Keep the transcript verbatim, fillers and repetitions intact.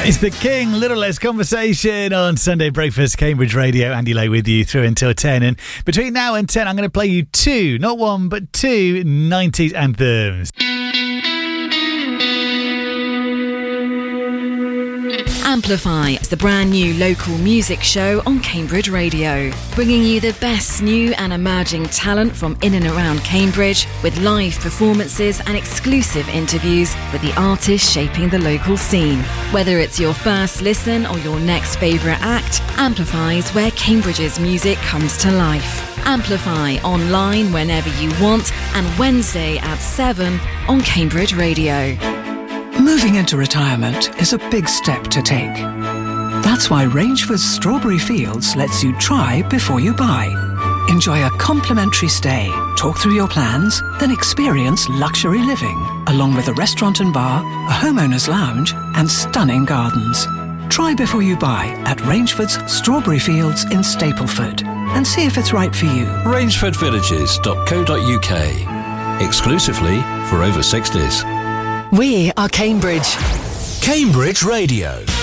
It's the King Little Less Conversation on Sunday Breakfast, Cambridge Radio. Andy Lowe with you through until ten. And between now and ten, I'm going to play you two, not one, but two nineties anthems. Amplify is the brand new local music show on Cambridge Radio, bringing you the best new and emerging talent from in and around Cambridge, with live performances and exclusive interviews with the artists shaping the local scene. Whether it's your first listen or your next favourite act, Amplify is where Cambridge's music comes to life. Amplify online whenever you want, and Wednesday at seven on Cambridge Radio. Moving into retirement is a big step to take. That's why Rangeford's Strawberry Fields lets you try before you buy. Enjoy a complimentary stay, talk through your plans, then experience luxury living, along with a restaurant and bar, a homeowner's lounge, and stunning gardens. Try before you buy at Rangeford's Strawberry Fields in Stapleford and see if it's right for you. rangeford villages dot co dot uk. Exclusively for over sixties. We are Cambridge. Cambridge Radio.